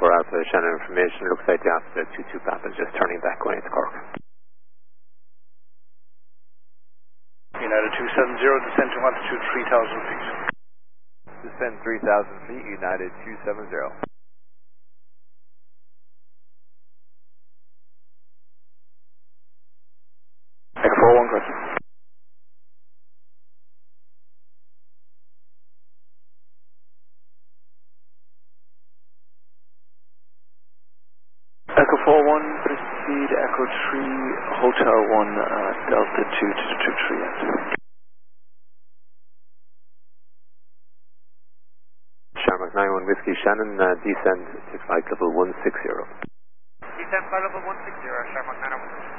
Alpha Shannon information. Looks like the Alpha 22 Papa is just turning back going to Cork. United 270, descend to altitude 3,000 feet. Descend 3,000 feet, United 270. Echo 41, question. Echo 41, proceed Echo 3, Hotel 1, Delta 2 to 23. Sharmak 91 Whiskey Shannon, descend to flight level 160. Descend flight level 160, Sharmak 91.